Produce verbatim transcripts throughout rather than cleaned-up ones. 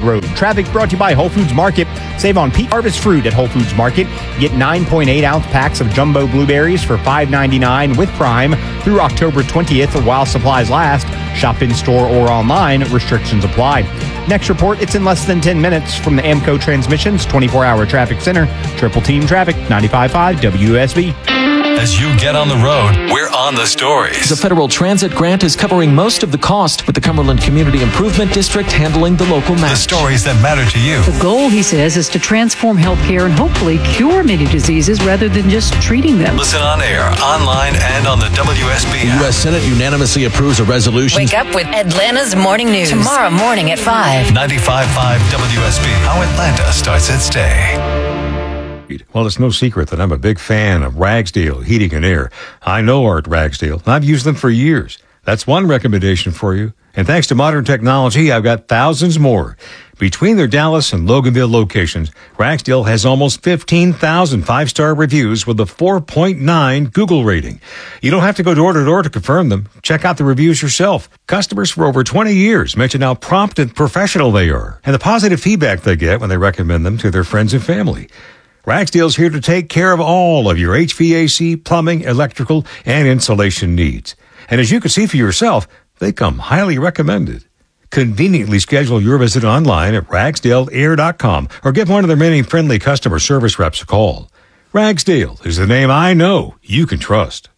Road. Traffic brought to you by Whole Foods Market. Save on peak harvest fruit at Whole Foods Market. Get nine point eight ounce packs of jumbo blueberries for five ninety-nine with Prime through October twentieth while supplies last. Shop in store or online. Restrictions apply. Next report, it's in less than ten minutes from the AMCO Transmissions twenty-four hour Traffic Center. Triple Team Traffic, ninety-five point five W S B. As you get on the road, we're on the stories. The federal transit grant is covering most of the cost, with the Cumberland Community Improvement District handling the local match. The stories that matter to you. The goal, he says, is to transform healthcare and hopefully cure many diseases rather than just treating them. Listen on air, online, and on the W S B app. The U S Senate unanimously approves a resolution. Wake up with Atlanta's Morning News tomorrow morning at five. ninety-five point five W S B. How Atlanta starts its day. Well, it's no secret that I'm a big fan of Ragsdale Heating and Air. I know Art Ragsdale. I've used them for years. That's one recommendation for you. And thanks to modern technology, I've got thousands more. Between their Dallas and Loganville locations, Ragsdale has almost fifteen thousand five-star reviews with a four point nine Google rating. You don't have to go door to door to confirm them. Check out the reviews yourself. Customers for over twenty years mention how prompt and professional they are, and the positive feedback they get when they recommend them to their friends and family. Ragsdale's here to take care of all of your H V A C, plumbing, electrical, and insulation needs. And as you can see for yourself, they come highly recommended. Conveniently schedule your visit online at ragsdale air dot com or give one of their many friendly customer service reps a call. Ragsdale is the name I know you can trust.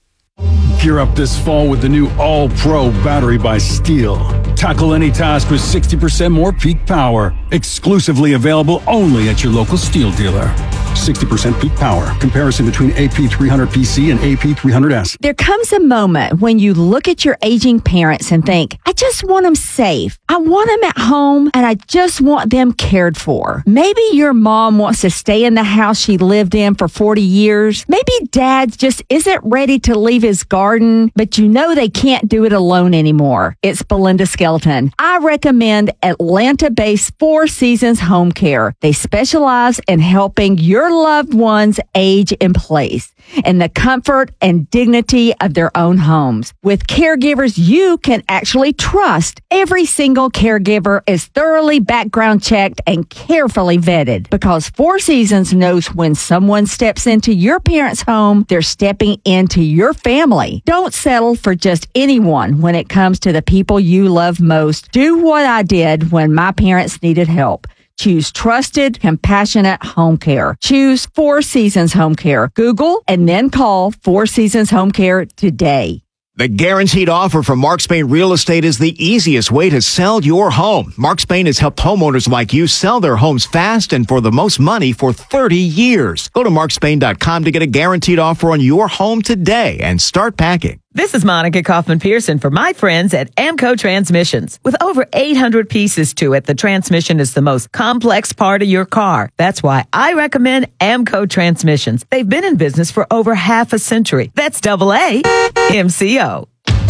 Gear up this fall with the new All-Pro battery by Steel. Tackle any task with sixty percent more peak power. Exclusively available only at your local Steel dealer. sixty percent peak power. Comparison between A P three hundred P C and A P three hundred S. There comes a moment when you look at your aging parents and think, I just want them safe. I want them at home, and I just want them cared for. Maybe your mom wants to stay in the house she lived in for forty years. Maybe dad just isn't ready to leave his garden, but you know they can't do it alone anymore. It's Belinda Skelton. I recommend Atlanta-based Four Seasons Home Care. They specialize in helping your loved ones age in place in the comfort and dignity of their own homes. With caregivers you can actually trust, every single caregiver is thoroughly background checked and carefully vetted, because Four Seasons knows when someone steps into your parents' home, they're stepping into your family. Don't settle for just anyone when it comes to the people you love most. Do what I did when my parents needed help. Choose trusted, compassionate home care. Choose Four Seasons Home Care. Google and then call Four Seasons Home Care today. The guaranteed offer from Mark Spain Real Estate is the easiest way to sell your home. Mark Spain has helped homeowners like you sell their homes fast and for the most money for thirty years. Go to mark spain dot com to get a guaranteed offer on your home today and start packing. This is Monica Kaufman-Pearson for my friends at AMCO Transmissions. With over eight hundred pieces to it, the transmission is the most complex part of your car. That's why I recommend AMCO Transmissions. They've been in business for over half a century. That's double A M C O.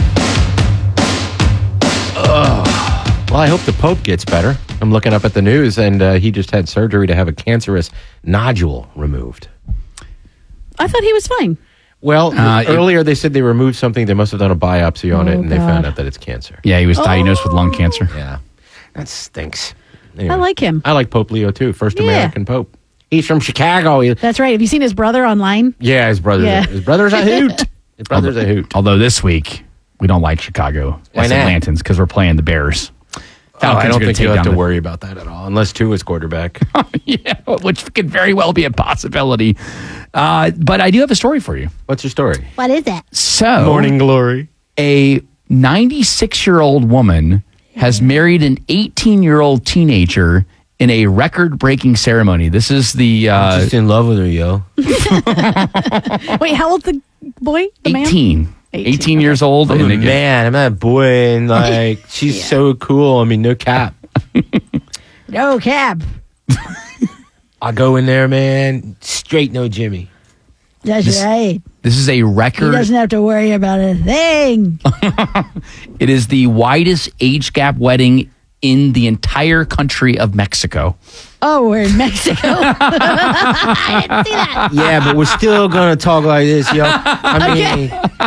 Oh, well, I hope the Pope gets better. I'm looking up at the news, and uh, he just had surgery to have a cancerous nodule removed. I thought he was fine. Well, Uh, earlier they said they removed something. They must have done a biopsy on Oh, it, and they God. found out that it's cancer. Yeah, he was diagnosed with lung cancer. Yeah, that stinks. I like him. I like Pope Leo, too. First Yeah. American Pope. He's from Chicago. He- That's right. Have you seen his brother online? yeah, his brother's, Yeah. A, his brother's a hoot. His brother's a hoot. Although this week, we don't like Chicago Why as not? Atlantans because we're playing the Bears. Oh, I Falcons are don't gonna think take you have down to the- worry about that at all, unless Tua is quarterback. Yeah, which could very well be a possibility. Uh, but I do have a story for you. What's your story? What is that? So, Morning Glory. a ninety-six-year-old woman has married an eighteen-year-old teenager in a record-breaking ceremony. This is the uh, Just in love with her, yo. Wait, how old the boy? The man? eighteen. eighteen, eighteen years old. I'm and a they get- man. I'm not a boy, and like she's Yeah. so cool. I mean, no cap. No cab. I go in there, man. Straight, no Jimmy. That's This- right. This is a He record. doesn't have to worry about a thing. It is the widest age gap wedding in the entire country of Mexico. Oh, we're in Mexico. I didn't see that. Yeah, but we're still gonna talk like this, yo. I mean,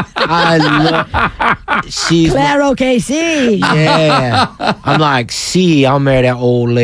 I love. She's Claro que sí. yeah. I'm like, see, I'll marry that old lady.